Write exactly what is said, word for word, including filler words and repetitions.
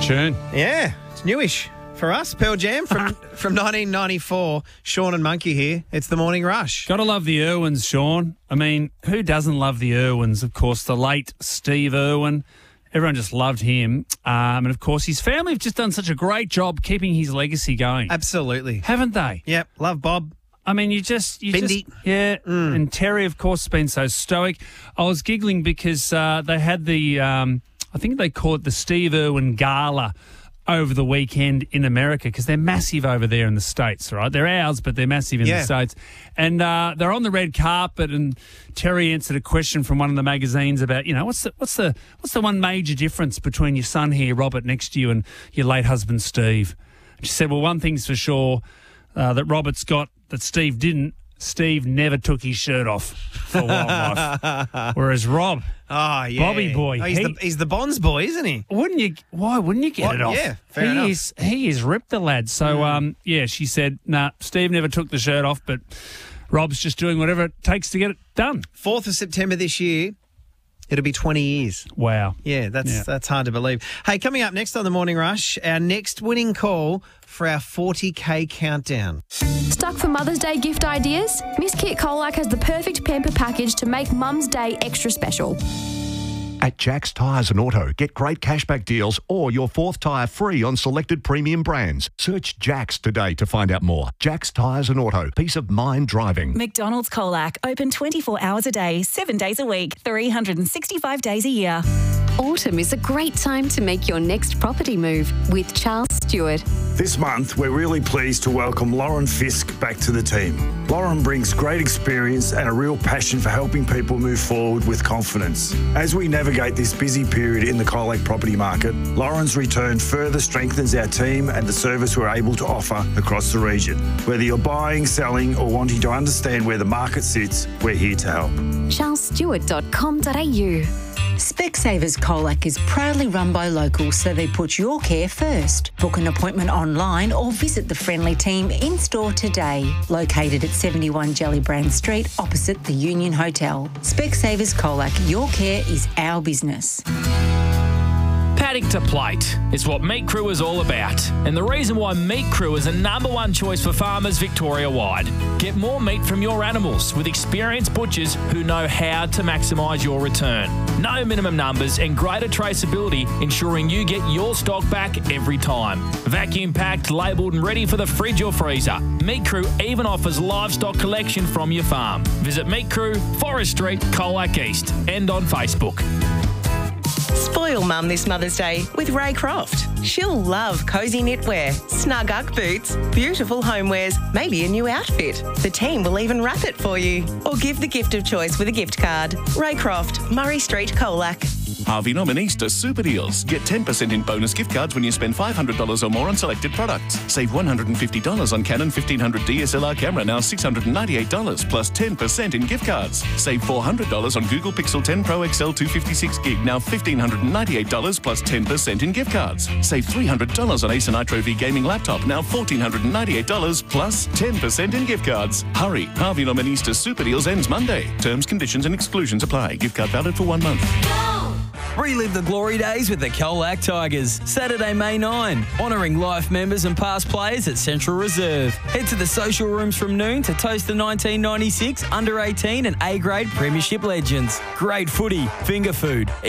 tune. Yeah, it's newish for us. Pearl Jam from, from nineteen ninety-four. Sean and Monkey here. It's the Morning Rush. Got to love the Irwins, Sean. I mean, who doesn't love the Irwins? Of course, the late Steve Irwin. Everyone just loved him. Um, and, of course, his family have just done such a great job keeping his legacy going. Absolutely. Haven't they? Yep. Love Bob. I mean, you just... You Bindi. just yeah. Mm. And Terry, of course, has been so stoic. I was giggling because uh, they had the... Um, I think they call it the Steve Irwin Gala over the weekend in America because they're massive over there in the States, right? They're ours, but they're massive in yeah. the States. And uh, they're on the red carpet, and Terry answered a question from one of the magazines about, you know, what's the what's the what's the one major difference between your son here, Robert, next to you, and your late husband, Steve? And she said, well, one thing's for sure uh, that Robert's got that Steve didn't. Steve never took his shirt off for wildlife, whereas Rob, oh yeah, Bobby boy, oh, he's, he, the, he's the Bonds boy, isn't he? Wouldn't you? Why wouldn't you get What? it off? Yeah, fair he enough. is he is ripped, the lad. So Mm. um, yeah, she said, nah, Steve never took the shirt off, but Rob's just doing whatever it takes to get it done. fourth of September this year, it'll be twenty years. Wow. Yeah, that's Yeah. that's hard to believe. Hey, coming up next on the Morning Rush, our next winning call for our forty K countdown. Stuck for Mother's Day gift ideas? Miss Kit Colac has the perfect pamper package to make Mum's Day extra special. At Jack's Tyres and Auto, get great cashback deals or your fourth tyre free on selected premium brands. Search Jack's today to find out more. Jack's Tyres and Auto, peace of mind driving. McDonald's Colac, open twenty-four hours a day, seven days a week, three hundred sixty-five days a year. Autumn is a great time to make your next property move with Charles Stewart. This month, we're really pleased to welcome Lauren Fisk back to the team. Lauren brings great experience and a real passion for helping people move forward with confidence. As we navigate this busy period in the Colac property market, Lauren's return further strengthens our team and the service we're able to offer across the region. Whether you're buying, selling, or wanting to understand where the market sits, we're here to help. charles stewart dot com dot a u. Specsavers Colac is proudly run by locals, so they put your care first. Book an appointment online or visit the friendly team in-store today. Located at seventy-one Jellybrand Street, opposite the Union Hotel. Specsavers Colac, your care is our business. Paddock to plate is what Meat Crew is all about, and the reason why Meat Crew is a number one choice for farmers Victoria-wide. Get more meat from your animals with experienced butchers who know how to maximise your return. No minimum numbers and greater traceability, ensuring you get your stock back every time. Vacuum packed, labelled and ready for the fridge or freezer. Meat Crew even offers livestock collection from your farm. Visit Meat Crew, Forest Street, Colac East, and on Facebook. Spoil Mum this Mother's Day with Ray Croft. She'll love cosy knitwear, snug Ugg boots, beautiful homewares, maybe a new outfit. The team will even wrap it for you. Or give the gift of choice with a gift card. Ray Croft, Murray Street, Colac. Harvey Norman Easter Super Deals. Get ten percent in bonus gift cards when you spend five hundred dollars or more on selected products. Save one hundred fifty dollars on Canon fifteen hundred D S L R camera, now six hundred ninety-eight dollars, plus ten percent in gift cards. Save four hundred dollars on Google Pixel ten Pro X L two fifty-six gig, now one thousand five hundred ninety-eight dollars, plus ten percent in gift cards. Save three hundred dollars on Acer Nitro V gaming laptop, now one thousand four hundred ninety-eight dollars, plus ten percent in gift cards. Hurry, Harvey Norman Easter Super Deals ends Monday. Terms, conditions and exclusions apply. Gift card valid for one month. Relive the glory days with the Colac Tigers. Saturday, May ninth. Honouring life members and past players at Central Reserve. Head to the social rooms from noon to toast the nineteen ninety-six, under eighteen and A-grade premiership legends. Great footy, finger food,